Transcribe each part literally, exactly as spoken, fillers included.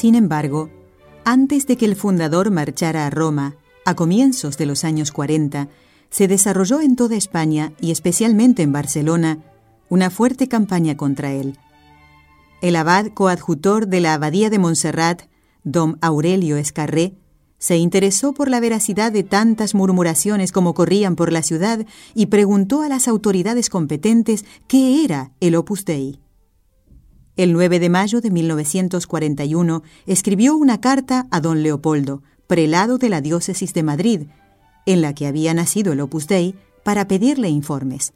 Sin embargo, antes de que el fundador marchara a Roma, a comienzos de los años cuarenta, se desarrolló en toda España y especialmente en Barcelona una fuerte campaña contra él. El abad coadjutor de la abadía de Montserrat, don Aurelio Escarré, se interesó por la veracidad de tantas murmuraciones como corrían por la ciudad y preguntó a las autoridades competentes qué era el Opus Dei. El nueve de mayo de mil novecientos cuarenta y uno escribió una carta a don Leopoldo, prelado de la diócesis de Madrid, en la que había nacido el Opus Dei, para pedirle informes.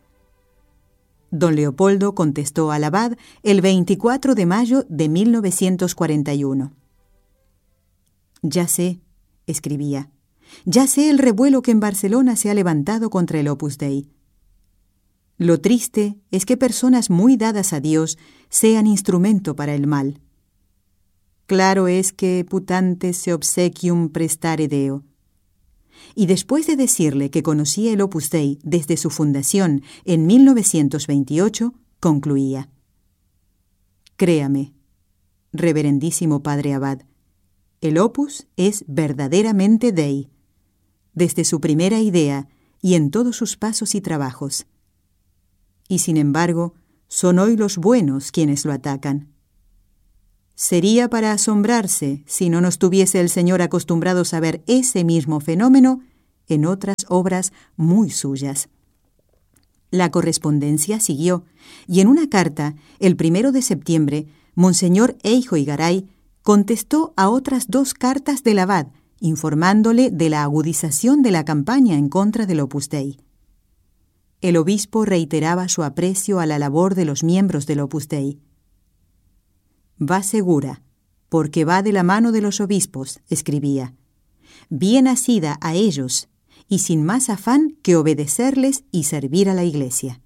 Don Leopoldo contestó al abad el veinticuatro de mayo de mil novecientos cuarenta y uno. «Ya sé», escribía, «ya sé el revuelo que en Barcelona se ha levantado contra el Opus Dei. Lo triste es que personas muy dadas a Dios sean instrumento para el mal. Claro es que putantes se obsequium prestare Deo». Y después de decirle que conocía el Opus Dei desde su fundación en mil novecientos veintiocho, concluía: «Créame, reverendísimo padre abad, el Opus es verdaderamente Dei, desde su primera idea y en todos sus pasos y trabajos. Y sin embargo, son hoy los buenos quienes lo atacan. Sería para asombrarse si no nos tuviese el Señor acostumbrados a ver ese mismo fenómeno en otras obras muy suyas». La correspondencia siguió, y en una carta, el primero de septiembre, Monseñor Eijo y Garay contestó a otras dos cartas del abad, informándole de la agudización de la campaña en contra del Opus Dei. El obispo reiteraba su aprecio a la labor de los miembros del Opus Dei. «Va segura, porque va de la mano de los obispos», escribía, «bien asida a ellos y sin más afán que obedecerles y servir a la Iglesia».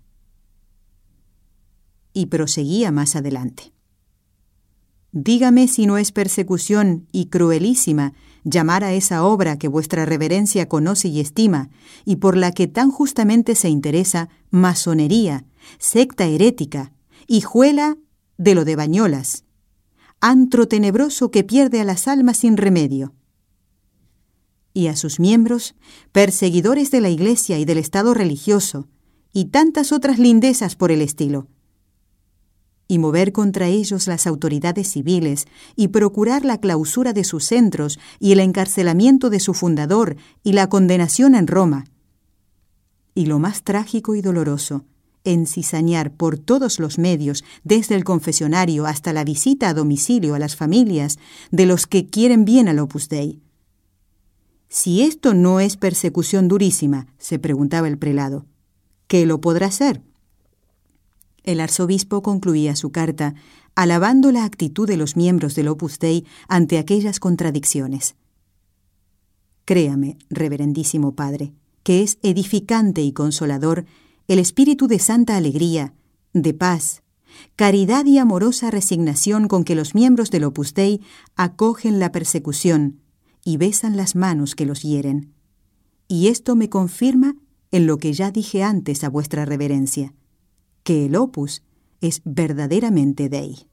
Y proseguía más adelante: «Dígame si no es persecución y cruelísima llamar a esa obra que vuestra reverencia conoce y estima, y por la que tan justamente se interesa, masonería, secta herética, hijuela de lo de Bañolas, antro tenebroso que pierde a las almas sin remedio. Y a sus miembros, perseguidores de la Iglesia y del Estado religioso, y tantas otras lindezas por el estilo. Y mover contra ellos las autoridades civiles, y procurar la clausura de sus centros y el encarcelamiento de su fundador y la condenación en Roma. Y lo más trágico y doloroso, encizañar por todos los medios, desde el confesionario hasta la visita a domicilio a las familias de los que quieren bien al Opus Dei. Si esto no es persecución durísima, se preguntaba el prelado, ¿qué lo podrá ser?». El arzobispo concluía su carta alabando la actitud de los miembros del Opus Dei ante aquellas contradicciones. «Créame, reverendísimo padre, que es edificante y consolador el espíritu de santa alegría, de paz, caridad y amorosa resignación con que los miembros del Opus Dei acogen la persecución y besan las manos que los hieren. Y esto me confirma en lo que ya dije antes a vuestra reverencia, que el Opus es verdaderamente Dei».